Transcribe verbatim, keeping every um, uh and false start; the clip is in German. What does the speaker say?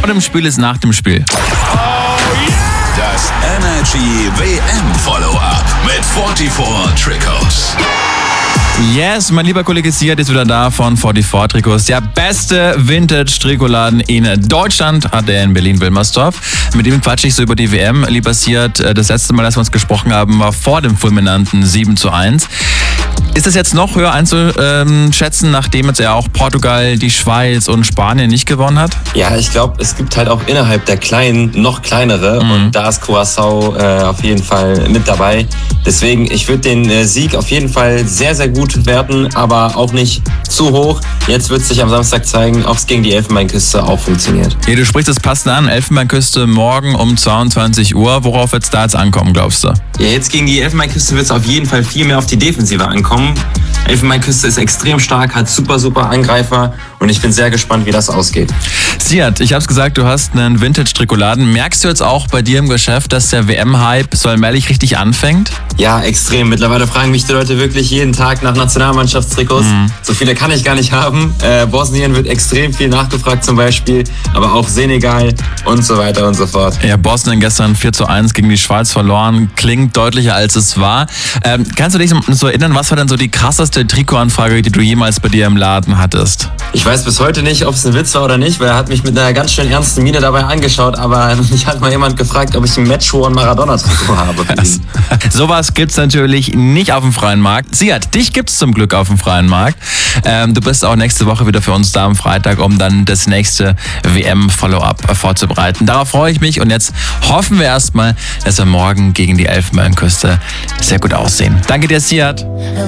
dem Spiel ist nach dem Spiel. Das Energy W M-Follow-up mit vierundvierzig Trikots. Yes, mein lieber Kollege Siad ist wieder da von vierundvierzig Trikots. Der beste Vintage-Trikotladen in Deutschland hat er in Berlin-Wilmersdorf. Mit dem quatsche ich so über die W M. Lieber Siad, das letzte Mal, als wir uns gesprochen haben, war vor dem fulminanten sieben zu eins. Ist das jetzt noch höher einzuschätzen, nachdem jetzt ja auch Portugal, die Schweiz und Spanien nicht gewonnen hat? Ja, ich glaube, es gibt halt auch innerhalb der Kleinen noch kleinere mhm. und da ist Curaçao äh, auf jeden Fall mit dabei. Deswegen, ich würde den äh, Sieg auf jeden Fall sehr, sehr gut werten, aber auch nicht zu hoch. Jetzt wird sich am Samstag zeigen, ob es gegen die Elfenbeinküste auch funktioniert. Ja, du sprichst das passend an. Elfenbeinküste morgen um zweiundzwanzig Uhr. Worauf wird es da jetzt ankommen, glaubst du? Ja, jetzt gegen die Elfenbeinküste wird es auf jeden Fall viel mehr auf die Defensive ankommen. Elfenbeinküste ist extrem stark, hat super, super Angreifer und ich bin sehr gespannt, wie das ausgeht. Siad, ich habe es gesagt, du hast einen Vintage-Trikotladen. Merkst du jetzt auch bei dir im Geschäft, dass der W M-Hype so allmählich richtig anfängt? Ja, extrem. Mittlerweile fragen mich die Leute wirklich jeden Tag nach Nationalmannschaftstrikots. Mhm. So viele kann ich gar nicht haben. Äh, Bosnien wird extrem viel nachgefragt zum Beispiel, aber auch Senegal und so weiter und so fort. Ja, Bosnien gestern vier zu eins gegen die Schweiz verloren. Klingt deutlicher, als es war. Ähm, kannst du dich so erinnern, was war denn so die krasseste Trikotanfrage, die du jemals bei dir im Laden hattest? Ich weiß bis heute nicht, ob es ein Witz war oder nicht, weil er hat mich mit einer ganz schön ernsten Miene dabei angeschaut, aber mich hat mal jemand gefragt, ob ich ein Matchshow und Maradona-Trikot habe. Sowas gibt's natürlich nicht auf dem freien Markt. Siad, dich gibt's zum Glück auf dem freien Markt. Ähm, du bist auch nächste Woche wieder für uns da am Freitag, um dann das nächste W M-Follow-up vorzubereiten. Darauf freue ich mich und jetzt hoffen wir erstmal, dass wir morgen gegen die Elfenbeinküste sehr gut aussehen. Danke dir, Siad.